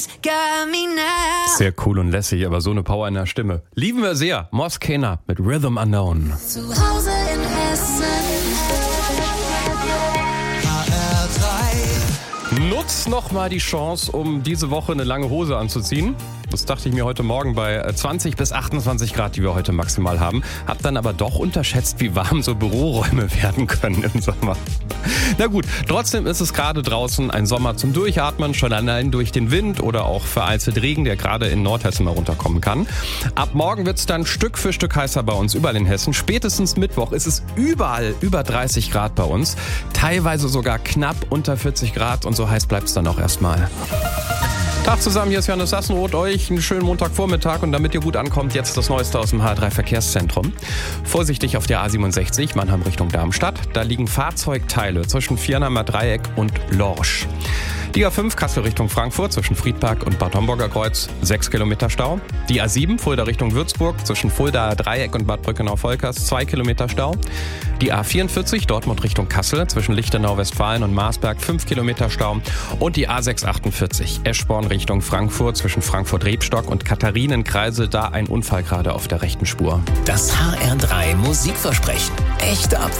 Sehr cool und lässig, aber so eine Power in der Stimme. Lieben wir sehr. Moskena mit Rhythm Unknown. Zu Hause in Hessen. Nutz noch mal die Chance, um diese Woche eine lange Hose anzuziehen. Das dachte ich mir heute Morgen bei 20 bis 28 Grad, die wir heute maximal haben. Hab dann aber doch unterschätzt, wie warm so Büroräume werden können im Sommer. Na gut, trotzdem ist es gerade draußen ein Sommer zum Durchatmen, schon allein durch den Wind oder auch vereinzelt Regen, der gerade in Nordhessen mal runterkommen kann. Ab morgen wird es dann Stück für Stück heißer bei uns überall in Hessen. Spätestens Mittwoch ist es überall über 30 Grad bei uns. Teilweise sogar knapp unter 40 Grad und so heiß bleibt es dann auch erstmal. Tag zusammen, hier ist Johannes Sassenroth, euch einen schönen Montagvormittag und damit ihr gut ankommt, jetzt das Neueste aus dem H3 Verkehrszentrum. Vorsichtig auf der A67, Mannheim Richtung Darmstadt, da liegen Fahrzeugteile zwischen Viernheimer Dreieck und Lorsch. Die A5 Kassel Richtung Frankfurt zwischen Friedberg und Bad Homburger Kreuz, 6 Kilometer Stau. Die A7 Fulda Richtung Würzburg zwischen Fuldaer Dreieck und Bad Brückenau-Volkers, 2 Kilometer Stau. Die A44 Dortmund Richtung Kassel zwischen Lichtenau, Westfalen und Marsberg, 5 Kilometer Stau. Und die A648 Eschborn Richtung Frankfurt zwischen Frankfurt-Rebstock und Katharinenkreisel, da ein Unfall gerade auf der rechten Spur. Das HR3 Musikversprechen. Echte Updates.